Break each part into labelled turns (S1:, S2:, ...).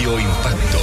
S1: Bioimpacto.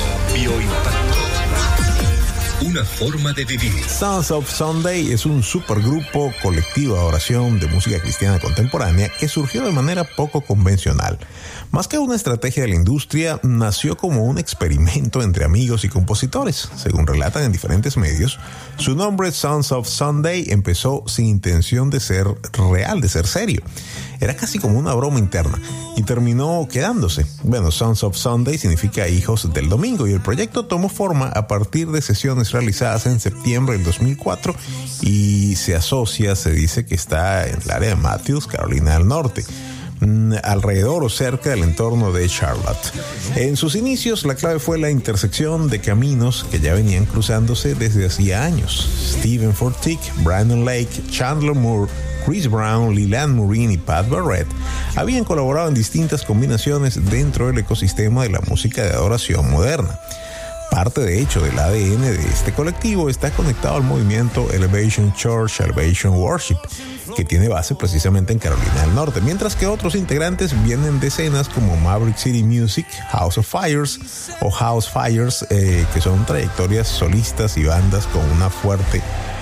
S1: Una forma de vivir.
S2: Sons of Sunday es un supergrupo colectivo de adoración de música cristiana contemporánea que surgió de manera poco convencional. Más que una estrategia de la industria, nació como un experimento entre amigos y compositores. Según relatan en diferentes medios, su nombre Sons of Sunday empezó sin intención de ser real, de ser serio. Era casi como una broma interna y terminó quedándose. Bueno, Sons of Sunday significa hijos del domingo y el proyecto tomó forma a partir de sesiones realizadas en septiembre del 2004 y se dice que está en el área de Matthews, Carolina del Norte, alrededor o cerca del entorno de Charlotte. En sus inicios, la clave fue la intersección de caminos que ya venían cruzándose desde hacía años. Stephen Fortick, Brandon Lake, Chandler Moore, Chris Brown, Leland Morin y Pat Barrett habían colaborado en distintas combinaciones dentro del ecosistema de la música de adoración moderna. Parte, de hecho, del ADN de este colectivo está conectado al movimiento Elevation Church, Elevation Worship, que tiene base precisamente en Carolina del Norte, mientras que otros integrantes vienen de escenas como Maverick City Music, House of Fires o House Fires, que son trayectorias solistas y bandas con una fuerte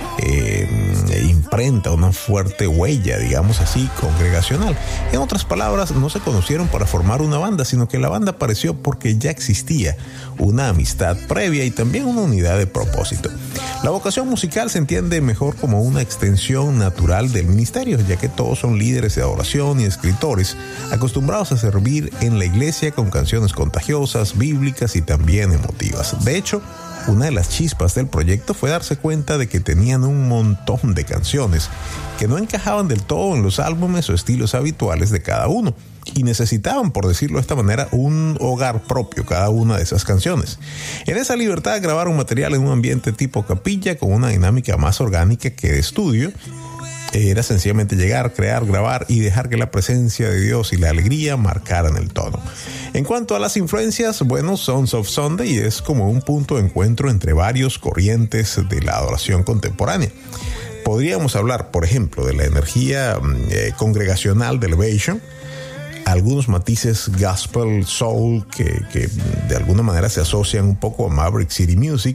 S2: imprenta, una fuerte huella, digamos así, congregacional. En otras palabras, no se conocieron para formar una banda, sino que la banda apareció porque ya existía una amistad previa y también una unidad de propósito. La vocación musical se entiende mejor como una extensión natural del ministerio, ya que todos son líderes de adoración y escritores acostumbrados a servir en la iglesia con canciones contagiosas, bíblicas y también emotivas. De hecho, una de las chispas del proyecto fue darse cuenta de que tenían un montón de canciones que no encajaban del todo en los álbumes o estilos habituales de cada uno y necesitaban, por decirlo de esta manera, un hogar propio cada una de esas canciones. En esa libertad grabaron material en un ambiente tipo capilla con una dinámica más orgánica que de estudio. Era sencillamente llegar, crear, grabar y dejar que la presencia de Dios y la alegría marcaran el tono. En cuanto a las influencias, bueno, Sons of Sunday es como un punto de encuentro entre varios corrientes de la adoración contemporánea. Podríamos hablar, por ejemplo, de la energía congregacional de Elevation, algunos matices gospel, soul, que de alguna manera se asocian un poco a Maverick City Music,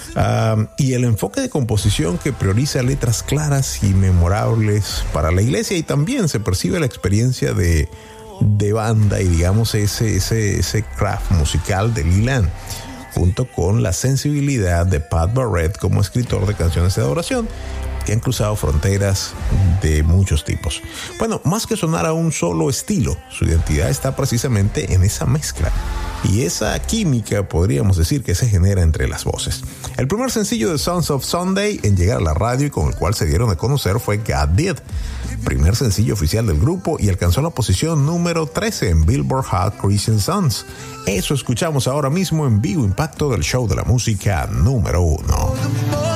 S2: y el enfoque de composición que prioriza letras claras y memorables para la iglesia, y también se percibe la experiencia de banda y digamos ese craft musical de Leland, junto con la sensibilidad de Pat Barrett como escritor de canciones de adoración que han cruzado fronteras de muchos tipos. Bueno, más que sonar a un solo estilo, su identidad está precisamente en esa mezcla y esa química, podríamos decir, que se genera entre las voces. El primer sencillo de Sons of Sunday en llegar a la radio y con el cual se dieron a conocer fue God Did, primer sencillo oficial del grupo, y alcanzó la posición número 13 en Billboard Hot Christian Songs. Eso escuchamos ahora mismo en Vivo Impacto del show de la música número 1.